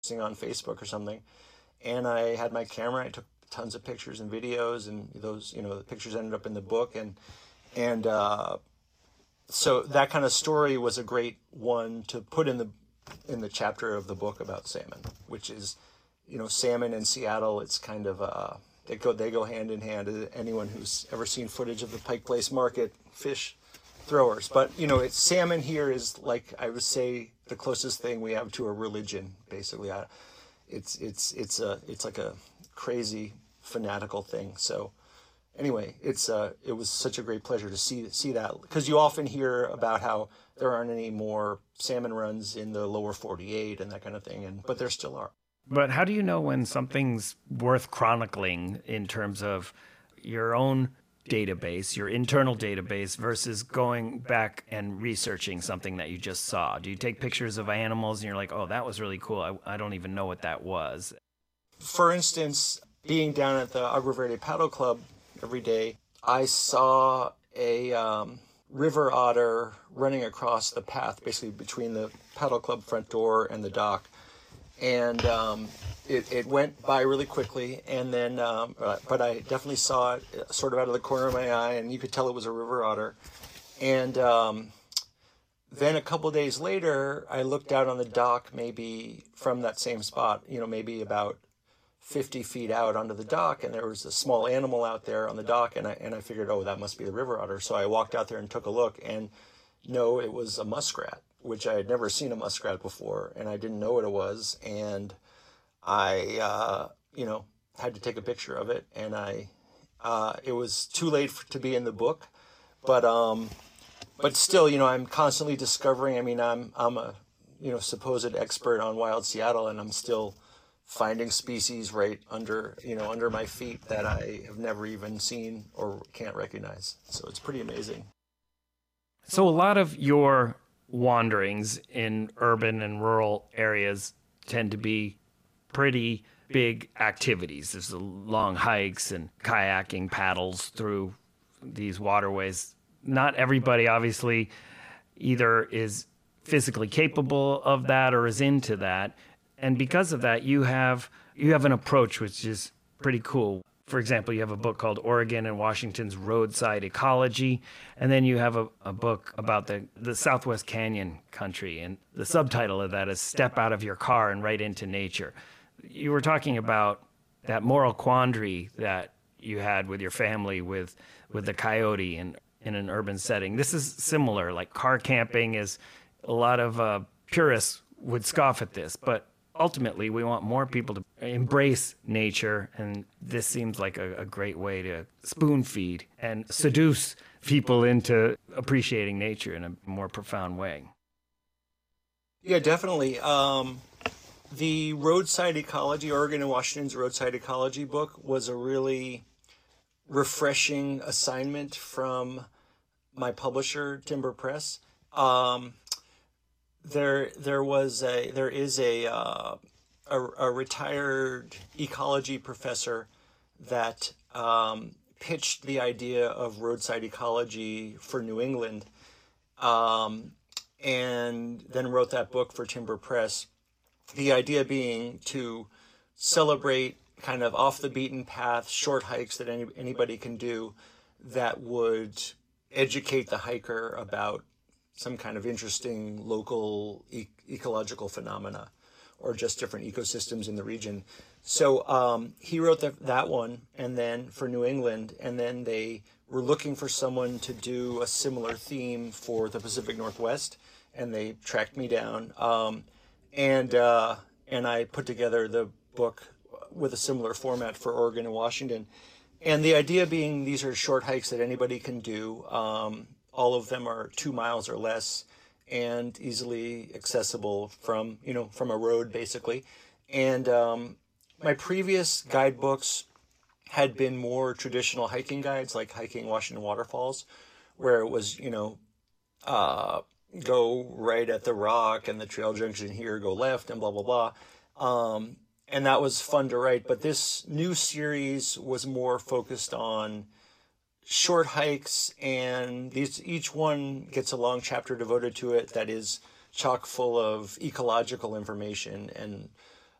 on Facebook or something. And I had my camera. I took tons of pictures and videos, and those, the pictures ended up in the book. And so that kind of story was a great one to put in the chapter of the book about salmon, which is, salmon in Seattle. It's kind of they go hand in hand. Anyone who's ever seen footage of the Pike Place Market fish throwers, but it's salmon here is, like, I would say, the closest thing we have to a religion, basically. It's like a crazy fanatical thing. So anyway, it was such a great pleasure to see that, because you often hear about how there aren't any more salmon runs in the lower 48 and that kind of thing, but there still are. But how do you know when something's worth chronicling in terms of your own database, your internal database, versus going back and researching something that you just saw? Do you take pictures of animals and you're like, oh, that was really cool, I don't even know what that was? For instance, being down at the Agua Verde Paddle Club every day, I saw a river otter running across the path, basically between the paddle club front door and the dock. And it went by really quickly, and then, but I definitely saw it sort of out of the corner of my eye, and you could tell it was a river otter. And then a couple of days later, I looked out on the dock, maybe from that same spot, maybe about 50 feet out onto the dock, and there was a small animal out there on the dock, and I figured, oh, that must be the river otter. So I walked out there and took a look, and no, it was a muskrat, which I had never seen a muskrat before, and I didn't know what it was, and I, had to take a picture of it, and it was too late to be in the book, but still, I'm constantly discovering. I mean, I'm a, supposed expert on wild Seattle, and I'm still finding species right under my feet that I have never even seen or can't recognize. So it's pretty amazing. So a lot of your wanderings in urban and rural areas tend to be pretty big activities. There's long hikes and kayaking, paddles through these waterways. Not everybody, obviously, either is physically capable of that or is into that. And because of that, you have an approach which is pretty cool. For example, you have a book called Oregon and Washington's Roadside Ecology, and then you have a book about the Southwest Canyon country, and the subtitle of that is Step Out of Your Car and Right into Nature. You were talking about that moral quandary that you had with your family with the coyote in an urban setting. This is similar. Like, car camping is, a lot of purists would scoff at this, but ultimately, we want more people to embrace nature, and this seems like a great way to spoon feed and seduce people into appreciating nature in a more profound way. Yeah, definitely. The Roadside Ecology, Oregon and Washington's Roadside Ecology book, was a really refreshing assignment from my publisher, Timber Press. There is a retired ecology professor that pitched the idea of roadside ecology for New England, and then wrote that book for Timber Press. The idea being to celebrate kind of off the beaten path, short hikes that anybody can do that would educate the hiker about some kind of interesting local ecological phenomena or just different ecosystems in the region. So he wrote that one, and then for New England, and then they were looking for someone to do a similar theme for the Pacific Northwest, and they tracked me down, and I put together the book with a similar format for Oregon and Washington. And the idea being, these are short hikes that anybody can do. All of them are 2 miles or less and easily accessible from a road, basically. And my previous guidebooks had been more traditional hiking guides, like Hiking Washington Waterfalls, where it was, go right at the rock and the trail junction here, go left and blah, blah, blah. And that was fun to write. But this new series was more focused on short hikes, and each one gets a long chapter devoted to it that is chock full of ecological information and